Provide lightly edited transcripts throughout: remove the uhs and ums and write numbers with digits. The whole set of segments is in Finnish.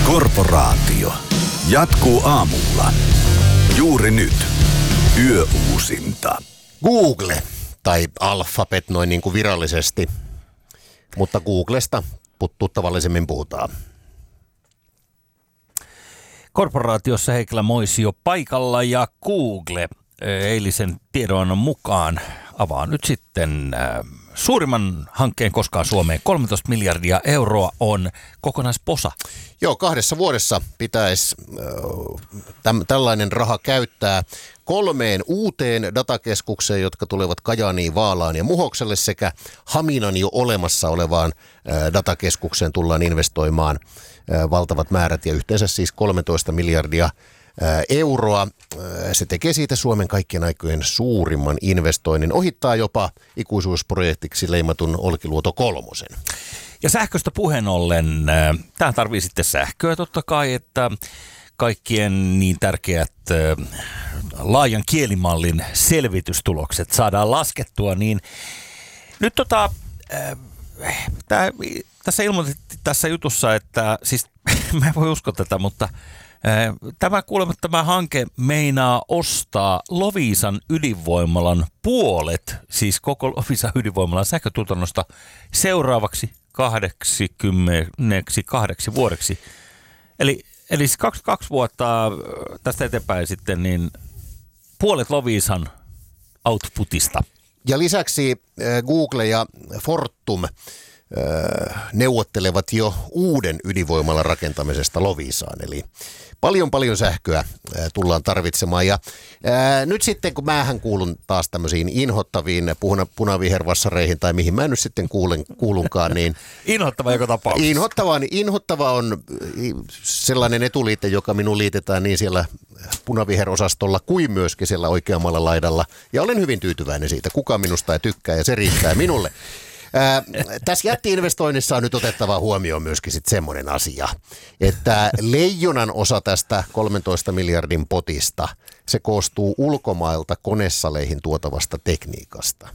Korporaatio jatkuu aamulla. Juuri nyt. Yöuusinta. Google tai Alphabet noin niin kuin virallisesti, mutta Googlesta tuttavallisemmin puhutaan. Korporaatiossa Heikkilä Moisio paikalla ja Google eilisen tiedonannon mukaan avaa nyt sitten suurimman hankkeen koskaan Suomeen. 13 miljardia euroa on kokonaisposa. Joo, 2 vuodessa pitäisi tällainen raha käyttää 3 uuteen datakeskukseen, jotka tulevat Kajaaniin, Vaalaan ja Muhokselle sekä Haminan jo olemassa olevaan datakeskukseen tullaan investoimaan valtavat määrät ja yhteensä siis 13 miljardia euroa. Se tekee siitä Suomen kaikkien aikojen suurimman investoinnin, ohittaa jopa ikuisuusprojektiksi leimatun Olkiluoto 3. Ja sähköstä puheen ollen, tähän tarvii sitten sähköä totta kai, että kaikkien niin tärkeät laajan kielimallin selvitystulokset saadaan laskettua, niin nyt tässä ilmoitettiin tässä jutussa, että siis mä en voi uskoa tätä, mutta tämä hanke meinaa ostaa Loviisan ydinvoimalan puolet, siis koko Loviisan ydinvoimalan sähkötuotannosta seuraavaksi 88 vuodeksi. Eli 22 vuotta tästä eteenpäin sitten, niin puolet Loviisan outputista. Ja lisäksi Google ja Fortum neuvottelevat jo uuden ydinvoimalan rakentamisesta Loviisaan, eli paljon sähköä tullaan tarvitsemaan. Ja nyt sitten, kun mähän kuulun taas tämmöisiin inhottaviin punavihervassareihin, tai mihin mä nyt sitten kuulunkaan, niin inhottava joka tapauksessa. Inhottava on sellainen etuliite, joka minun liitetään niin siellä punaviherosastolla kuin myöskin siellä oikeammalla laidalla. Ja olen hyvin tyytyväinen siitä. Kuka minusta ei tykkää ja se riittää minulle. Tässä jätti-investoinnissa on nyt otettava huomioon myöskin sitten semmoinen asia, että leijonan osa tästä 13 miljardin potista, se koostuu ulkomailta konesaleihin tuotavasta tekniikasta.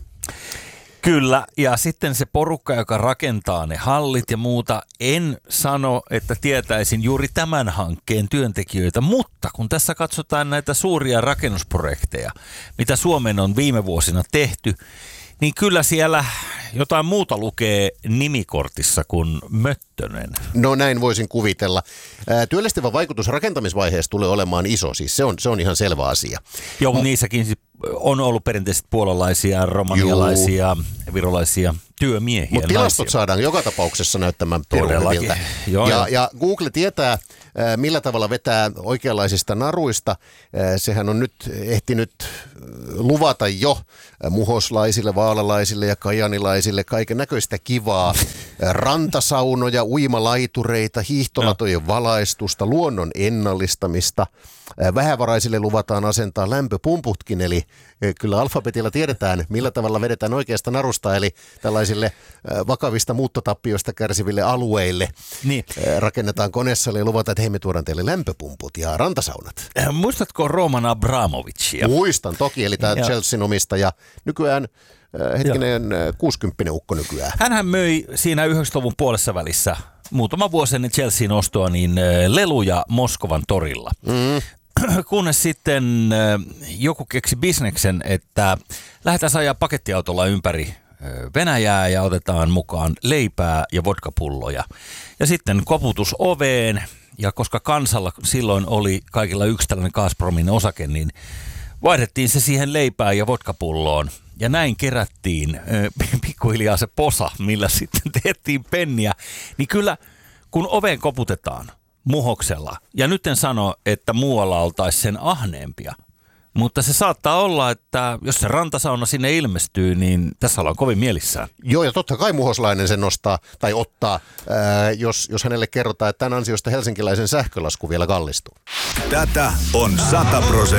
Kyllä, ja sitten se porukka, joka rakentaa ne hallit ja muuta, en sano, että tietäisin juuri tämän hankkeen työntekijöitä, mutta kun tässä katsotaan näitä suuria rakennusprojekteja, mitä Suomeen on viime vuosina tehty, niin kyllä siellä jotain muuta lukee nimikortissa kuin Möttönen. No näin voisin kuvitella. Työllistävä vaikutus rakentamisvaiheessa tulee olemaan iso, siis se on ihan selvä asia. Joo, niissäkin on ollut perinteisesti puolalaisia, romanialaisia, virolaisia työmiehiä. Mutta tilastot saadaan joka tapauksessa näyttämään todellakin. Ja Google tietää, millä tavalla vetää oikeanlaisista naruista. Sehän on nyt ehtinyt luvata jo muhoslaisille, vaalalaisille ja kajanilaisille kaiken näköistä kivaa. Rantasaunoja, uimalaitureita, hiihtolatojen valaistusta, luonnon ennallistamista. Vähävaraisille luvataan asentaa lämpöpumputkin, eli kyllä alfabetilla tiedetään, millä tavalla vedetään oikeasta narusta, eli tällaisille vakavista muuttotappioista kärsiville alueille niin rakennetaan koneessalle ja luvataan, että hei, me tuodaan teille lämpöpumput ja rantasaunat. Muistatko Roman Abramovicia? Muistan toki, eli tämä Chelsean omistaja. Nykyään 60 ukko nykyään. Hänhän möi siinä 90-luvun puolessa välissä muutama vuosi ennen Chelsean ostoa niin leluja Moskovan torilla. Kunnes sitten joku keksi bisneksen, että lähdetään ajaa pakettiautolla ympäri Venäjää ja otetaan mukaan leipää ja vodkapulloja. Ja sitten koputus oveen, ja koska kansalla silloin oli kaikilla yksi tällainen Gazpromin osake, niin vaihdettiin se siihen leipään ja vodkapulloon. Ja näin kerättiin pikkuhiljaa se posa, millä sitten tehtiin penniä. Niin kyllä, kun oveen koputetaan Muhoksella, ja nyt en sano, että muualla oltaisiin sen ahneempia, mutta se saattaa olla, että jos se rantasauna sinne ilmestyy, niin tässä ollaan kovin mielissään. Joo, ja totta kai muhoslainen sen nostaa tai ottaa, jos hänelle kerrotaan, että tämän ansiosta helsinkiläisen sähkölasku vielä kallistuu. Tätä on 100%